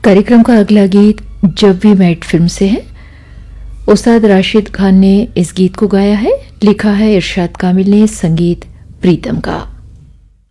कार्यक्रम का अगला गीत जब वी मेट फिल्म से है। उस्ताद राशिद खान ने इस गीत को गाया है, लिखा है इरशाद कामिल ने, संगीत प्रीतम का।